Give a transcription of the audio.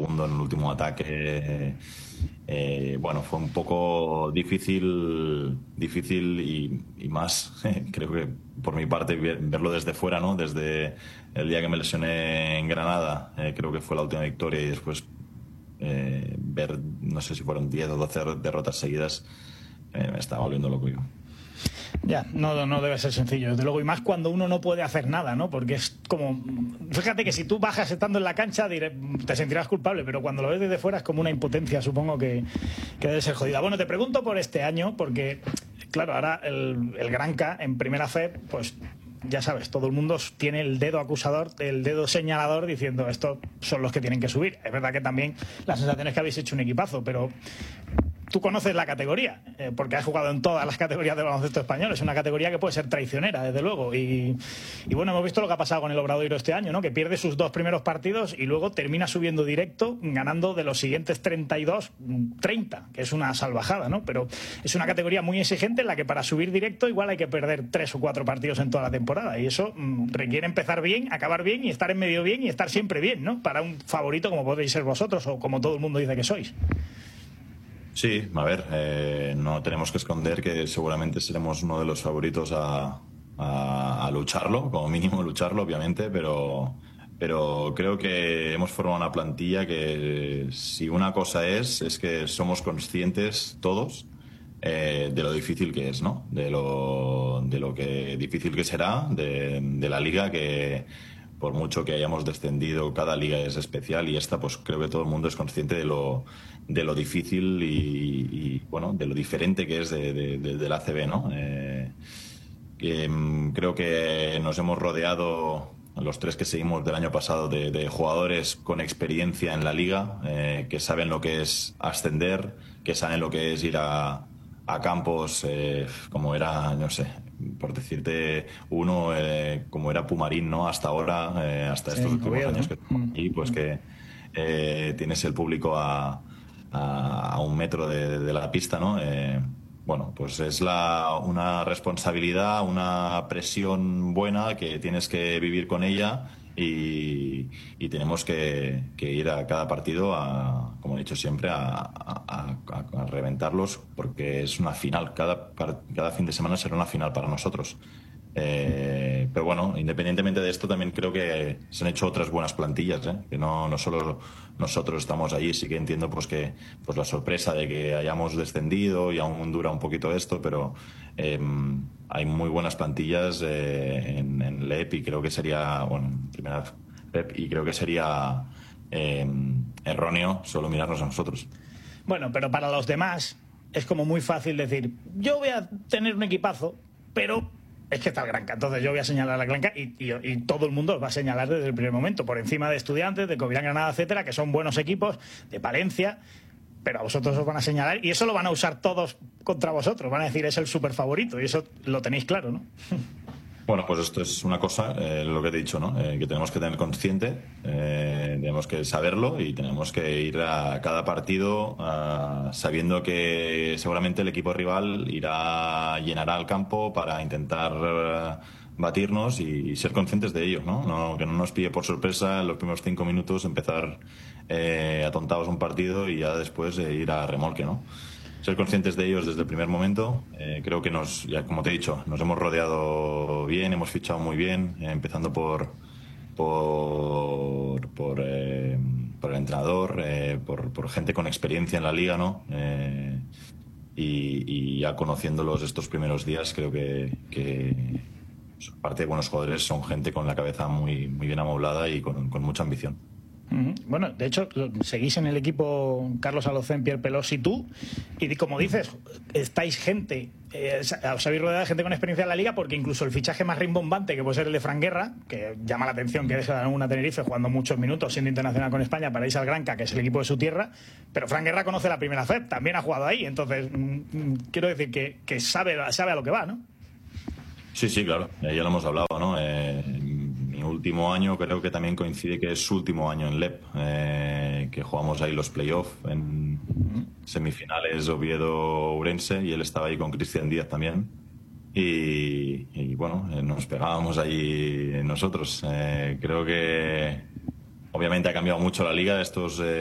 segundo en el último ataque. Bueno, fue un poco difícil y más, creo que por mi parte, verlo desde fuera, ¿no? Desde el día que me lesioné en Granada, creo que fue la última victoria, y después ver, no sé si fueron 10 o 12 derrotas seguidas, me estaba volviendo loco yo. Ya, no debe ser sencillo, desde luego, y más cuando uno no puede hacer nada, ¿no? Porque es como, fíjate que si tú bajas estando en la cancha te sentirás culpable, pero cuando lo ves desde fuera es como una impotencia, supongo que debe ser jodida. Bueno, te pregunto por este año, porque claro, ahora el Granca en Primera Fed, pues ya sabes, todo el mundo tiene el dedo acusador, el dedo señalador, diciendo estos son los que tienen que subir. Es verdad que también la sensación es que habéis hecho un equipazo, pero tú conoces la categoría, porque has jugado en todas las categorías del baloncesto español. Es una categoría que puede ser traicionera, desde luego. Y bueno, hemos visto lo que ha pasado con el Obradoiro este año, ¿no? Que pierde sus 2 primeros partidos y luego termina subiendo directo, ganando de los siguientes 32, 30, que es una salvajada, ¿no? Pero es una categoría muy exigente en la que para subir directo igual hay que perder 3 o 4 partidos en toda la temporada. Y eso requiere empezar bien, acabar bien y estar en medio bien y estar siempre bien, ¿no? Para un favorito como podéis ser vosotros o como todo el mundo dice que sois. Sí, a ver, no tenemos que esconder que seguramente seremos uno de los favoritos a lucharlo, como mínimo lucharlo, obviamente, pero creo que hemos formado una plantilla que, si una cosa es que somos conscientes todos de lo difícil que es, ¿no? De lo que difícil que será, de la liga, que por mucho que hayamos descendido, cada liga es especial, y esta, pues creo que todo el mundo es consciente de lo difícil y bueno, de lo diferente que es del ACB, ¿no? Creo que nos hemos rodeado, los 3 que seguimos del año pasado, de jugadores con experiencia en la liga, que saben lo que es ascender, que saben lo que es ir a campos como era, no sé, por decirte uno, como era Pumarín, ¿no? Hasta ahora, hasta sí, estos últimos años, ¿no? que pues que tienes el público a 1 metro de la pista, ¿no? Bueno, pues es una responsabilidad, una presión buena que tienes que vivir con ella, y tenemos que ir a cada partido, como he dicho siempre, a reventarlos, porque es una final. Cada fin de semana será una final para nosotros. Pero bueno, independientemente de esto, también creo que se han hecho otras buenas plantillas, que no solo nosotros estamos allí. Sí que entiendo pues que pues la sorpresa de que hayamos descendido y aún dura un poquito esto, pero hay muy buenas plantillas en LEP, y creo que sería, bueno, en primera LEP, y creo que sería erróneo solo mirarnos a nosotros. Bueno, pero para los demás es como muy fácil decir, yo voy a tener un equipazo, pero es que está el Granca, entonces yo voy a señalar a Granca, y todo el mundo os va a señalar desde el primer momento, por encima de Estudiantes, de Covirán, Granada, etcétera, que son buenos equipos, de Palencia, pero a vosotros os van a señalar, y eso lo van a usar todos contra vosotros, van a decir es el súper favorito, y eso lo tenéis claro, ¿no? Bueno, pues esto es una cosa, lo que te he dicho, ¿no? Que tenemos que tener consciente, tenemos que saberlo, y tenemos que ir a cada partido sabiendo que seguramente el equipo rival llenará el campo para intentar batirnos, y ser conscientes de ello, ¿no? Que no nos pille por sorpresa en los primeros 5 minutos empezar atontados un partido y ya después ir a remolque, ¿no? Ser conscientes de ellos desde el primer momento. Creo que ya, como te he dicho, nos hemos rodeado bien, hemos fichado muy bien, empezando por el entrenador, por gente con experiencia en la liga, ¿no? Y ya conociéndolos estos primeros días, creo que aparte de buenos jugadores, son gente con la cabeza muy, muy bien amoblada y con mucha ambición. Bueno, de hecho, seguís en el equipo Carlos Alocén, Pierre Pelós y tú, y como dices, estáis gente, os habéis rodeado de gente con experiencia en la liga, porque incluso el fichaje más rimbombante, que puede ser el de Fran Guerra, que llama la atención que deja una Tenerife jugando muchos minutos, siendo internacional con España, para irse al Granca, que es el equipo de su tierra, pero Fran Guerra conoce la Primera Fed, también ha jugado ahí, entonces quiero decir que sabe a lo que va, ¿no? Sí, claro, ya lo hemos hablado, ¿no? Mi último año creo que también coincide que es su último año en LEP, que jugamos ahí los playoffs en semifinales Oviedo-Ourense, y él estaba ahí con Cristian Díaz también, y bueno, nos pegábamos ahí nosotros. Creo que obviamente ha cambiado mucho la liga estos